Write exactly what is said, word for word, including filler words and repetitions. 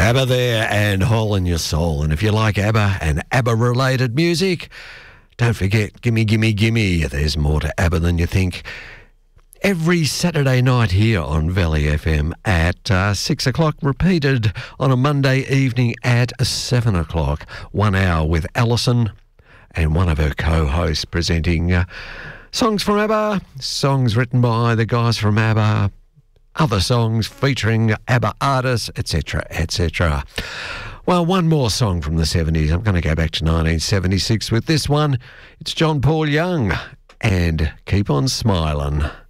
ABBA there and Hole in Your Soul. And if you like ABBA and ABBA-related music, don't forget, Gimme, Gimme, Gimme. There's more to ABBA than you think. Every Saturday night here on Valley F M at uh, six o'clock, repeated on a Monday evening at seven o'clock. One hour with Alison and one of her co-hosts presenting uh, songs from ABBA, songs written by the guys from ABBA, other songs featuring ABBA artists, et cetera, et cetera. Well, one more song from the seventies. I'm going to go back to nineteen seventy-six with this one. It's John Paul Young and Keep On Smiling.